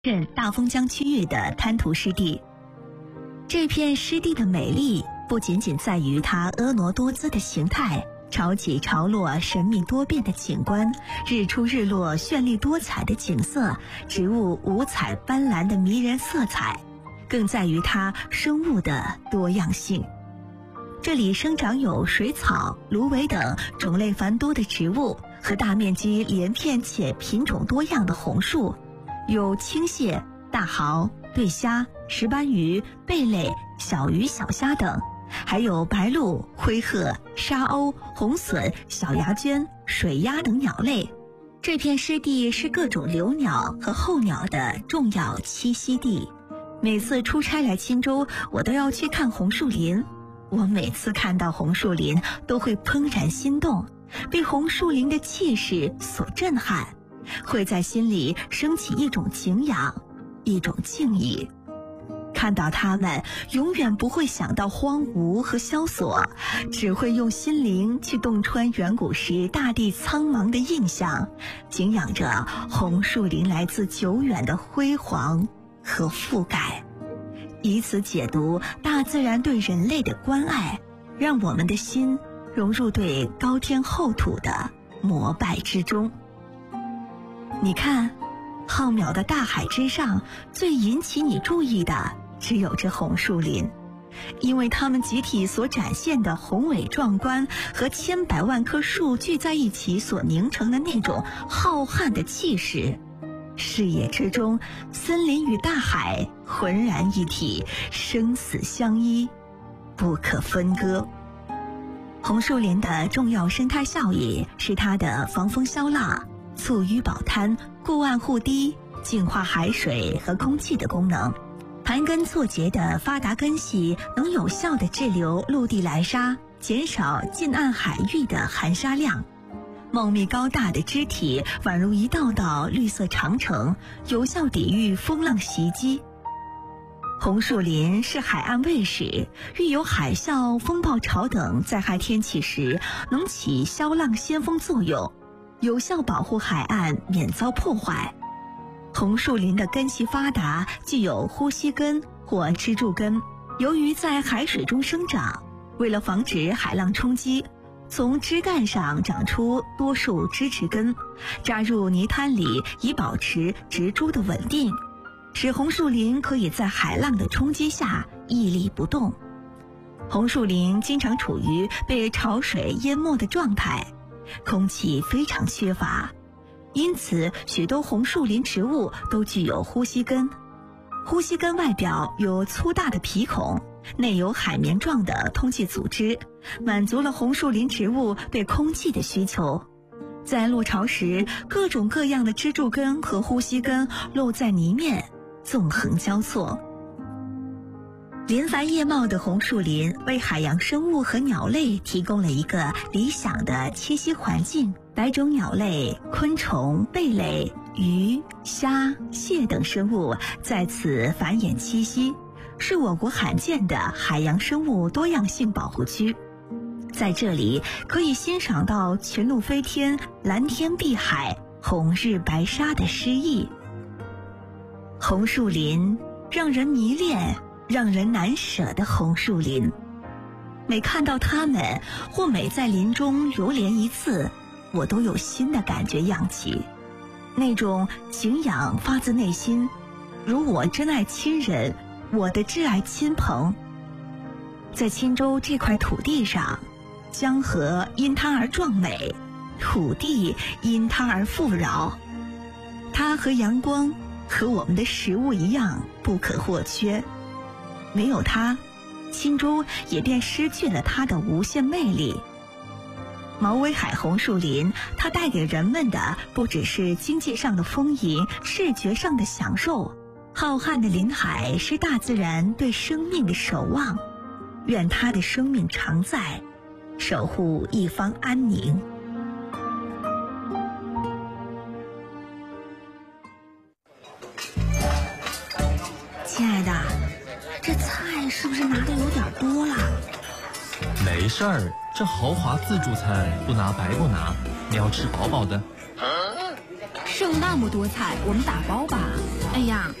任大丰江区域的滩涂湿地。这片湿地的美丽不仅仅在于它婀娜多姿的形态，潮起潮落神秘多变的景观，日出日落绚丽多彩的景色，植物五彩斑斓的迷人色彩，更在于它生物的多样性。这里生长有水草、芦苇等种类繁多的植物，和大面积连片且品种多样的红树，有青蟹、大蚝、对虾、石斑鱼、贝类、小鱼小虾等，还有白鹭、灰鹤、沙鸥、红隼、小牙鹃、水鸭等鸟类。这片湿地是各种留鸟和候鸟的重要栖息地。每次出差来青州，我都要去看红树林。我每次看到红树林都会怦然心动，被红树林的气势所震撼，会在心里升起一种敬仰，一种敬意。看到它们，永远不会想到荒芜和萧索，只会用心灵去洞穿远古时大地苍茫的印象，敬仰着红树林来自久远的辉煌和覆盖，以此解读大自然对人类的关爱，让我们的心融入对高天厚土的膜拜之中。你看，浩渺的大海之上，最引起你注意的只有这红树林，因为它们集体所展现的宏伟壮观和千百万棵树聚在一起所凝成的那种浩瀚的气势。视野之中，森林与大海浑然一体，生死相依，不可分割。红树林的重要生态效益是它的防风消浪、促淤保滩、固岸护堤、净化海水和空气的功能。盘根错节的发达根系能有效地滞留陆地来沙，减少近岸海域的含沙量。茂密高大的枝体宛如一道道绿色长城，有效抵御风浪袭击。红树林是海岸卫士，遇有海啸、风暴潮等灾害天气时，能起消浪先锋作用，有效保护海岸免遭破坏。红树林的根系发达，具有呼吸根或支柱根，由于在海水中生长，为了防止海浪冲击，从枝干上长出多数支持根，扎入泥滩里，以保持植株的稳定，使红树林可以在海浪的冲击下屹立不动。红树林经常处于被潮水淹没的状态，空气非常缺乏，因此许多红树林植物都具有呼吸根。呼吸根外表有粗大的皮孔，内有海绵状的通气组织，满足了红树林植物对空气的需求。在落潮时，各种各样的支柱根和呼吸根露在泥面，纵横交错。林繁叶茂的红树林为海洋生物和鸟类提供了一个理想的栖息环境，百种鸟类、昆虫、贝类、鱼、虾、蟹等生物在此繁衍栖息，是我国罕见的海洋生物多样性保护区。在这里可以欣赏到群鹭飞天、蓝天碧海、红日白沙的诗意。红树林让人迷恋，让人难舍的红树林，每看到它们，或每在林中流连一次，我都有新的感觉扬起，那种敬仰发自内心，如我真爱亲人，我的挚爱亲朋。在钦州这块土地上，江河因它而壮美，土地因它而富饶。它和阳光，和我们的食物一样不可或缺。没有它，钦州也便失去了它的无限魅力。毛尾海红树林，它带给人们的不只是经济上的丰盈，视觉上的享受。浩瀚的林海是大自然对生命的守望，愿它的生命常在，守护一方安宁。亲爱的，这菜是不是拿的有点多了？ 没事儿，这豪华自助餐不拿白不拿，你要吃饱饱的。 剩那么多菜，我们打包吧。哎呀，